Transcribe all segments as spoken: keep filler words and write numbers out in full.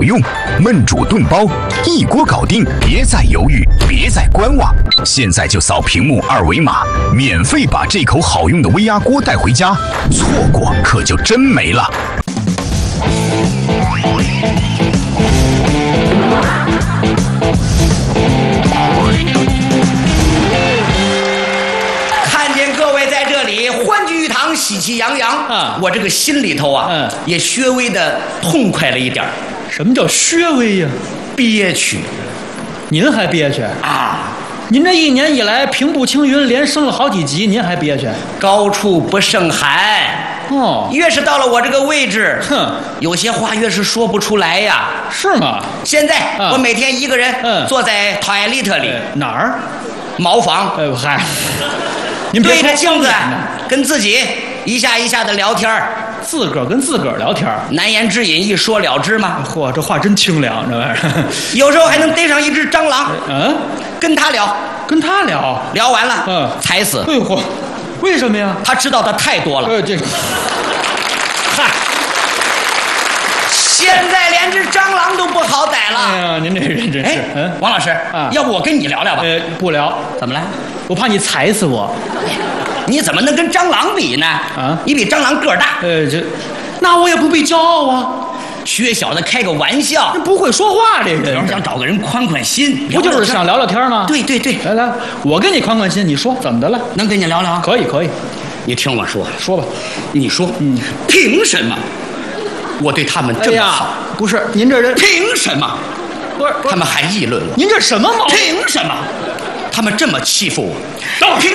好用，焖煮炖包一锅搞定，别再犹豫，别再观望，现在就扫屏幕二维码，免费把这口好用的微压锅带回家，错过可就真没了。 看见各位在这里欢聚一堂，喜气洋洋啊，我这个心里头啊，嗯，也稍微的痛快了一点。 什么叫稍微呀？ 憋屈。 您还憋屈啊？ 您这一年以来平步青云，连升了好几级，您还憋屈？ 高处不胜寒。 哦， 越是到了我这个位置， 哼， 有些话越是说不出来呀。 是吗？ 现在、啊、我每天一个人、 嗯、 坐在toilet里、 呃、哪儿？ 茅房。 哎呦嗨，您对着镜子跟自己一下一下的聊天， 自个儿跟自个儿聊天， 难言之隐一说了之吗？ 嚯，这话真清凉，这玩意儿。 有时候还能逮上一只蟑螂， 嗯， 跟他聊， 跟他聊， 聊完了， 嗯， 踩死。 哎呦嚯，为什么呀？ 他知道的太多了。 呃，这个， 嗨，现在连只蟑螂都不好逮了。 哎呀，您这人真是。 嗯，王老师啊， 要不我跟你聊聊吧？ 呃，不聊。 怎么了？ 我怕你踩死我。 你怎么能跟蟑螂比呢？ 啊， 你比蟑螂个儿大。 呃，这，那我也不必骄傲啊。 薛小的开个玩笑， 不会说话这人， 想找个人宽宽心， 不就是想聊聊天吗？ 对对对， 来来，我跟你宽宽心，你说怎么的了？ 能跟你聊聊？ 可以可以， 你听我说， 说吧。 你说， 嗯， 凭什么我对他们这么好？ 哎、不是您这人， 凭什么？ 不是他们还议论我？ 您这什么毛病？ 凭什么？他们这么欺负我？ 到凭。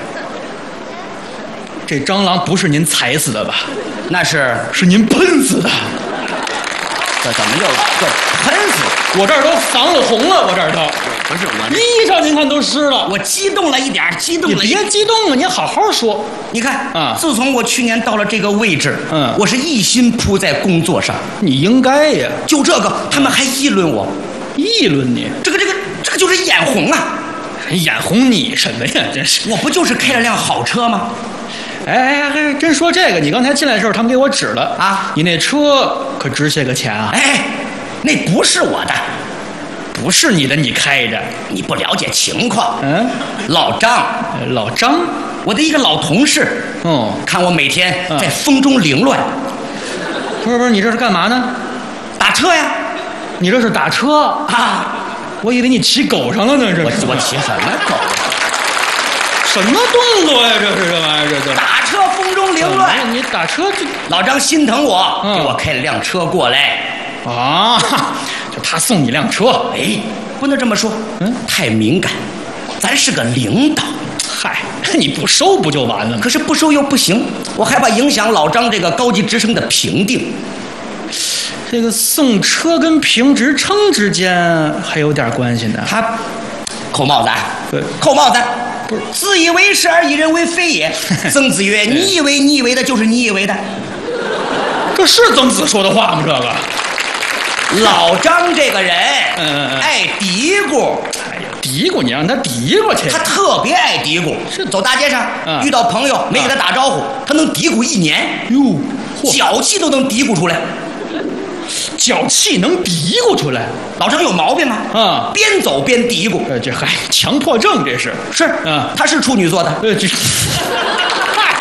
这蟑螂不是您踩死的吧？ 那是是您喷死的。 这怎么就这喷死？ 我这儿都防了红了，我这儿都不是我衣裳，您看都湿了。 我激动了一点，激动了一点。 你别激动了，你好好说。 你看啊， 自从我去年到了这个位置， 嗯， 我是一心扑在工作上。 你应该呀。 就这个，他们还议论我， 议论你， 这个这个这个就是眼红啊！ 眼红你什么呀？真是， 我不就是开了辆好车吗？ 哎哎哎，真说这个，你刚才进来的时候，他们给我指了啊， 你那车可值些个钱啊！ 哎，那不是我的， 不是你的，你开着， 你不了解情况。 嗯， 老张， 老张， 我的一个老同事， 哦， 看我每天在风中凌乱。 嗯、不是不是，你这是干嘛呢？ 打车呀！ 你这是打车啊？ 我以为你骑狗上了呢，这我我骑什么狗？ 什么动作呀？这是这玩意儿，这这打车风中凌乱。 嗯、你打车就老张心疼我， 嗯、 给我开了辆车过来。 啊，就他送你辆车。 哎，不能这么说， 嗯， 太敏感。咱是个领导， 嗨，你不收不就完了吗？ 可是不收又不行，我害怕影响老张这个高级职称的评定。 这个送车跟评职称之间还有点关系呢。 他扣帽子啊， 对， 扣帽子。不是，自以为是而以人为非也。曾子曰：“你以为你以为的，就是你以为的。” 这是曾子说的话吗？这个老张这个人， 嗯嗯嗯， 爱嘀咕。 哎呀，嘀咕你让他嘀咕去。 他特别爱嘀咕， 是走大街上、 嗯、 遇到朋友没给他打招呼，嗯、他能嘀咕一年。 哟， 脚气都能嘀咕出来。 脚气能嘀咕出来？ 老张有毛病吗？ 啊、 嗯，边走边嘀咕。 呃，这还强迫症，这是是啊、 嗯， 他是处女座的。 呃，这，嗨，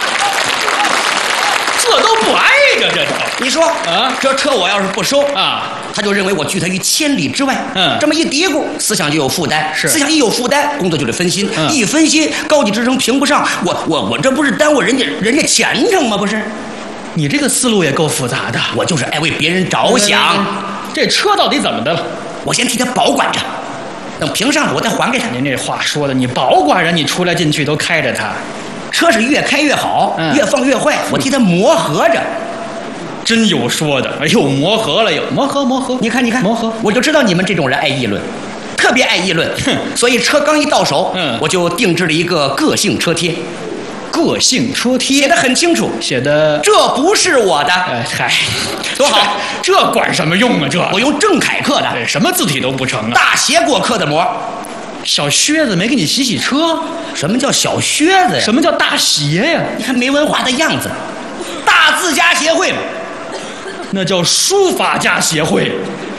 这都不挨着，这都。 你说啊， 这车我要是不收啊， 他就认为我拒他于千里之外。 嗯， 这么一嘀咕，思想就有负担。 是， 思想一有负担，工作就得分心。 嗯、 一分心，高级职称评不上，我我我这不是耽误人家人家前程吗？不是。 你这个思路也够复杂的。 我就是爱为别人着想。 嗯、这车到底怎么的了？ 我先替他保管着，等评上了我再还给他。 您这话说的，你保管着，你出来进去都开着它， 车是越开越好， 嗯、 越放越坏，我替他磨合着。 真有说的，哎呦，磨合了又磨合磨合。 你看你看， 磨合， 我就知道你们这种人爱议论，特别爱议论。所以车刚一到手， 嗯， 我就定制了一个个性车贴。 个性车贴写得很清楚， 写的这不是我的。 哎嗨， 多好， 这管什么用啊？这我用正楷刻的， 什么字体都不成啊。 大鞋给我刻的膜。 小靴子没给你洗洗车？ 什么叫小靴子呀？ 什么叫大鞋呀？ 你看没文化的样子。大字家协会嘛， 那叫书法家协会。